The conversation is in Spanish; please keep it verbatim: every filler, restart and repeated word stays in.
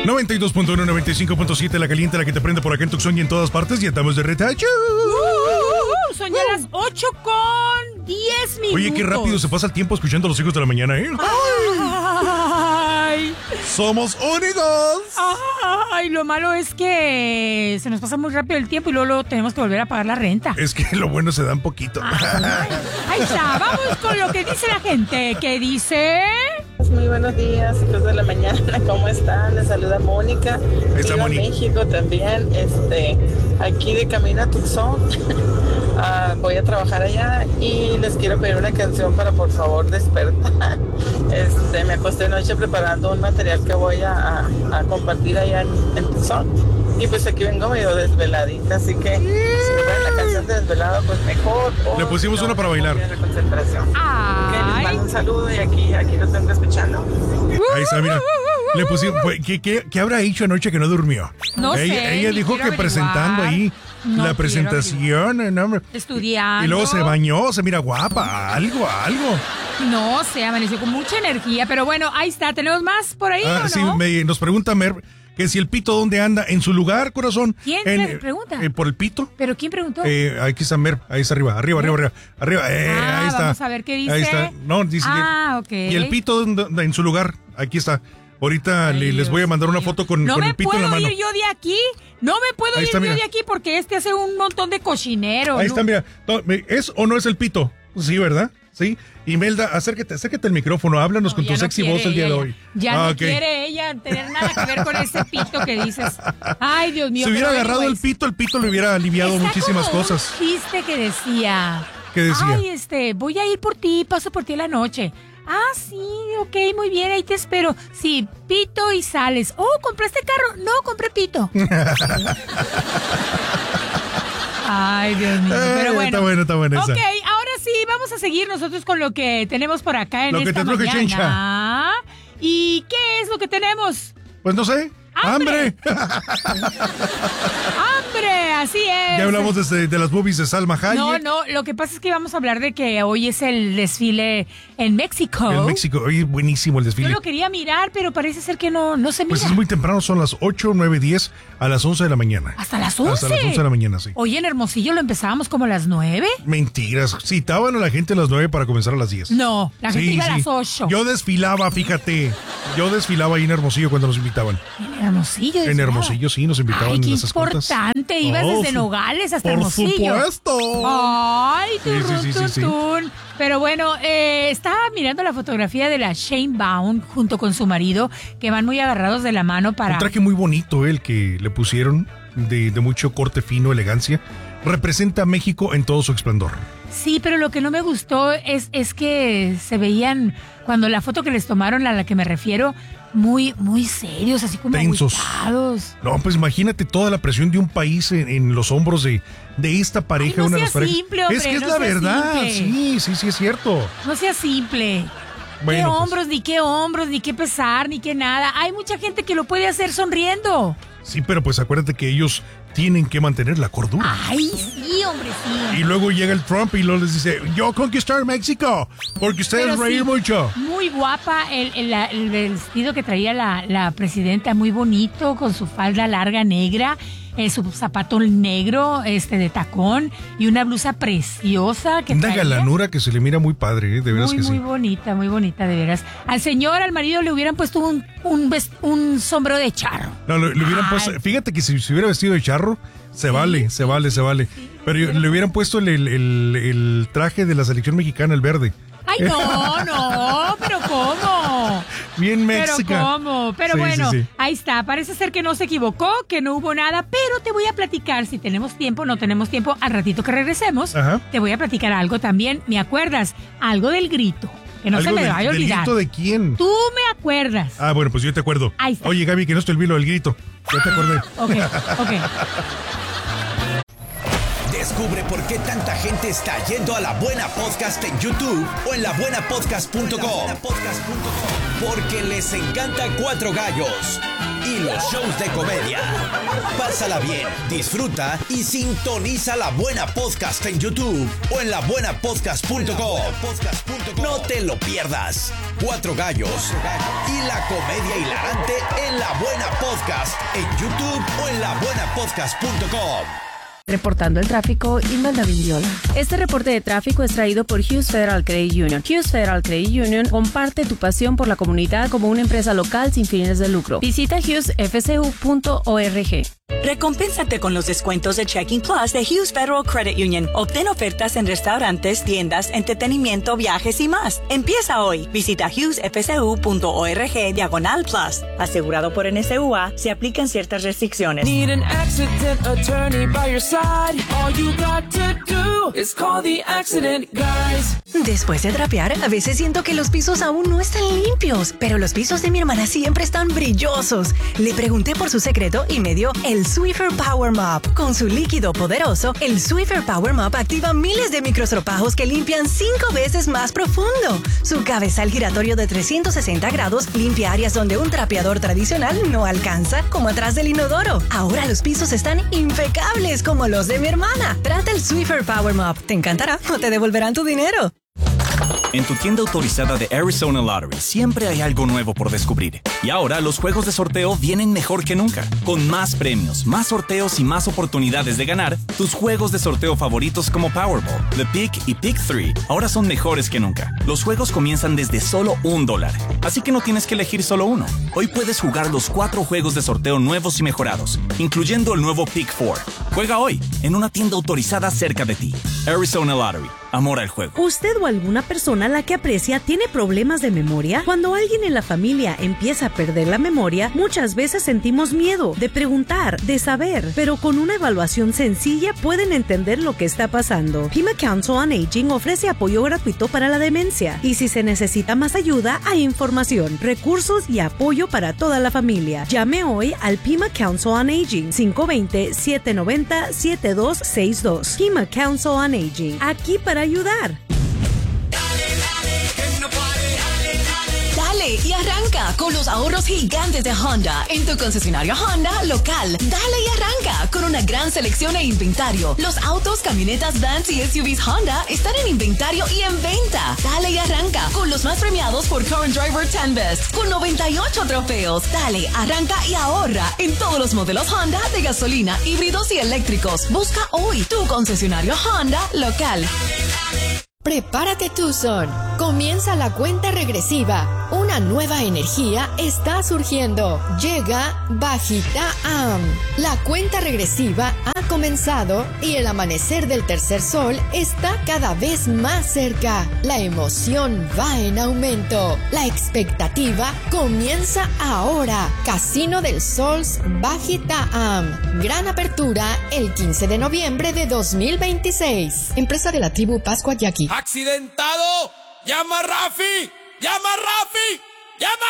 noventa y dos punto uno, noventa y cinco punto siete, la caliente, la que te prende por acá en Tucson y en todas partes. Y estamos de retacho. Uh, uh, son ya uh. las ocho con diez minutos. Oye, qué rápido se pasa el tiempo escuchando a los hijos de la mañana, ¿eh? Ay. ¡Somos únicos! Ay, lo malo es que se nos pasa muy rápido el tiempo y luego, luego tenemos que volver a pagar la renta. Es que lo bueno se da un poquito. Ay, ahí está, vamos con lo que dice la gente. ¿Qué dice? Muy buenos días, hijos de la mañana, ¿cómo están? Les saluda Mónica. Está Vivo en México también, este, aquí de camino a Tucson. uh, voy a trabajar allá y les quiero pedir una canción para por favor despertar. Este, me acosté anoche preparando un material que voy a, a, a compartir allá en, en Tucson. Y pues aquí vengo medio desveladita, así que si me ponen la canción de desvelado, pues mejor. Le pusimos una para bailar. De concentración. Ay. Okay, les mando un saludo y aquí, aquí lo tengo escuchando. Ahí está, mira. Le pusimos, ¿qué, qué, ¿Qué habrá hecho anoche que no durmió? No ella, sé. Ella dijo que averiguar. presentando ahí no la presentación. No, Estudiando. y luego se bañó, se mira guapa, algo, algo. No sé, amaneció con mucha energía, pero bueno, ahí está. ¿Tenemos más por ahí Ah, o no? sí, me, nos pregunta Mer que si el pito dónde anda, en su lugar, corazón. ¿Quién en, te pregunta? Eh, ¿Por el pito? ¿Pero quién preguntó? Eh, aquí está Mer, ahí está arriba, arriba, arriba, arriba, arriba, eh, ah, ahí está. Vamos a ver qué dice. Ahí está. No, dice ah, que, ok. y el pito dónde- en su lugar, aquí está. Ahorita Ay, le, les voy a mandar una mío. foto con, no con me el pito en la mano. puedo ir yo de aquí. No me puedo Ahí ir está, yo mira. de aquí porque este hace un montón de cochinero. Ahí ¿no? está, mira. No, ¿es o no es el pito? Sí, ¿verdad? Sí. Imelda, acércate, acércate al micrófono, háblanos No, con ya tu no sexy quiere voz el día ella, de hoy. Ya Ah, no ok. quiere ella tener nada que ver con ese pito que dices. Ay, Dios mío. Si hubiera pero agarrado el anyways, pito, el pito le hubiera aliviado está muchísimas como cosas. Un chiste que decía. ¿Qué decía? Ay, este, voy a ir por ti, paso por ti en la noche. Ah, sí, ok, muy bien, ahí te espero. Sí, pito y sales. Oh, ¿compraste carro? No, compré pito. Ay, Dios mío, Eh, pero bueno. Está bueno, está bueno esa. Ok, ahora sí, vamos a seguir nosotros con lo que tenemos por acá en Lo que esta te truje, mañana. Chencha. ¿Y qué es lo que tenemos? Pues no sé. ¡Hambre! ¡Hambre! ¡Hambre! Así es. Ya hablamos de, de las boobies de Salma Hayek. No, no, lo que pasa es que vamos a hablar de que hoy es el desfile en México. En México, oye, buenísimo el desfile. Yo lo quería mirar, pero parece ser que no, no se mira. Pues es muy temprano, son las ocho, nueve, diez, a las once de la mañana. ¿Hasta las once? Hasta las once de la mañana, sí. Oye, en Hermosillo lo empezábamos como a las nueve. Mentiras. Citaban a la gente a las nueve para comenzar a las diez. No, la gente Sí, iba a sí. las ocho. Yo desfilaba, fíjate. Yo desfilaba ahí en Hermosillo cuando nos invitaban. En Hermosillo. En decía. Hermosillo, sí, nos invitaban Ay, qué en esas cortas. importante. Ibas Oh, desde sí. Nogales hasta Por Hermosillo. supuesto. Ay, Sí, sí, turrún, sí, sí, tun, sí. tun. Pero bueno, eh, estaba mirando la fotografía de la Shane Baum junto con su marido, que van muy agarrados de la mano para... Un traje muy bonito, el que le pusieron, de, de mucho corte fino, elegancia. Representa a México en todo su esplendor. Sí, pero lo que no me gustó es, es que se veían, cuando la foto que les tomaron, a la que me refiero, muy, muy serios, así como Tensos. agüitados. No, pues imagínate toda la presión de un país en, en los hombros de, de esta pareja. Ay, no una de sea las parejas. simple, hombre, es que es no la sea verdad, simple. sí, sí, sí es cierto. No sea simple. Bueno, qué pues. hombros, ni qué hombros, ni qué pesar, ni qué nada. Hay mucha gente que lo puede hacer sonriendo. Sí, pero pues acuérdate que ellos tienen que mantener la cordura. Ay, sí, hombre, sí. Y luego llega el Trump y luego les dice, yo conquistar México, porque ustedes Pero reír sí, mucho. Muy guapa el, el, la- el vestido que traía la, la presidenta, muy bonito, con su falda larga negra, eh, su zapato negro, este de tacón, y una blusa preciosa que Una traía. galanura que se le mira muy padre, ¿eh? De veras Muy, que muy sí. bonita, muy bonita, de veras. Al señor, al marido, le hubieran puesto un, un, vest- un sombrero de charro. No, le, le hubieran Ay. puesto, fíjate que si se hubiera vestido de charro, se vale, se vale, se vale. Pero yo- le hubieran puesto el, el- el- el traje de la selección mexicana, el verde. Ay, no, no, pero ¿cómo? Bien Pero mexicano. ¿cómo? Pero Sí, bueno, sí, sí. ahí está. Parece ser que no se equivocó, que no hubo nada, pero te voy a platicar, si tenemos tiempo, no tenemos tiempo, al ratito que regresemos, Ajá. te voy a platicar algo también. ¿Me acuerdas? Algo del grito, que no se ¿Algo me del- vaya a del olvidar. grito de quién? Tú me acuerdas. Ah, bueno, pues yo te acuerdo. Ahí está. Oye, Gaby, que no te olvido el grito. Ya te acordé. Ok, ok. Descubre por qué tanta gente está yendo a La Buena Podcast en YouTube o en la buena podcast punto com. Porque les encanta Cuatro Gallos y los shows de comedia. Pásala bien, disfruta y sintoniza La Buena Podcast en YouTube o en la buena podcast punto com. No te lo pierdas. Cuatro Gallos y la comedia hilarante en La Buena Podcast en YouTube o en la buena podcast punto com. Reportando el tráfico, Imelda Vindiola. Este reporte de tráfico es traído por Hughes Federal Credit Union. Hughes Federal Credit Union comparte tu pasión por la comunidad como una empresa local sin fines de lucro. Visita hughes f c u punto org. Recompénsate con los descuentos de Checking Plus de Hughes Federal Credit Union. Obtén ofertas en restaurantes, tiendas, entretenimiento, viajes y más. Empieza hoy. Visita hughes f c u punto org diagonal plus. Asegurado por N S U A, se aplican ciertas restricciones. Need an accident attorney by your side. All you got to do is call the accident guys. Después de trapear, a veces siento que los pisos aún no están limpios, pero los pisos de mi hermana siempre están brillosos. Le pregunté por su secreto y me dio el Swiffer Power Mop. Con su líquido poderoso, el Swiffer Power Mop activa miles de microstropajos que limpian cinco veces más profundo. Su cabezal giratorio de trescientos sesenta grados limpia áreas donde un trapeador tradicional no alcanza, como atrás del inodoro. Ahora los pisos están impecables como los de mi hermana. Trata el Swiffer Power Mop. Te encantará o te devolverán tu dinero. En tu tienda autorizada de Arizona Lottery siempre hay algo nuevo por descubrir. Y ahora los juegos de sorteo vienen mejor que nunca. Con más premios, más sorteos y más oportunidades de ganar, tus juegos de sorteo favoritos como Powerball, The Pick y Pick tres ahora son mejores que nunca. Los juegos comienzan desde solo un dólar. Así que no tienes que elegir solo uno. Hoy puedes jugar los cuatro juegos de sorteo nuevos y mejorados, incluyendo el nuevo Pick cuatro. Juega hoy en una tienda autorizada cerca de ti. Arizona Lottery. Amor al juego. ¿Usted o alguna persona a la que aprecia tiene problemas de memoria? Cuando alguien en la familia empieza a perder la memoria, muchas veces sentimos miedo de preguntar, de saber, pero con una evaluación sencilla pueden entender lo que está pasando. Pima Council on Aging ofrece apoyo gratuito para la demencia y si se necesita más ayuda, hay información, recursos y apoyo para toda la familia. Llame hoy al Pima Council on Aging cinco dos cero, siete nueve cero, siete dos seis dos. Pima Council on Aging, aquí para ayudar. Dale y arranca con los ahorros gigantes de Honda en tu concesionario Honda local. Dale y arranca con una gran selección e inventario. Los autos, camionetas, vans y S U Vs Honda están en inventario y en venta. Dale y arranca con los más premiados por Current Driver diez Best con noventa y ocho trofeos. Dale, arranca y ahorra en todos los modelos Honda de gasolina, híbridos y eléctricos. Busca hoy tu concesionario Honda local. Prepárate Tucson. Comienza la cuenta regresiva. Una nueva energía está surgiendo. Llega Bajita A M. La cuenta regresiva ha comenzado y el amanecer del tercer sol está cada vez más cerca. La emoción va en aumento. La expectativa comienza ahora. Casino del Sols Bajita A M. Gran apertura el quince de noviembre de dos mil veintiséis. Empresa de la tribu Pascua Yaqui. ¡Accidentado! ¡Llama a Rafi! ¡Llama a Rafi! ¡Llama!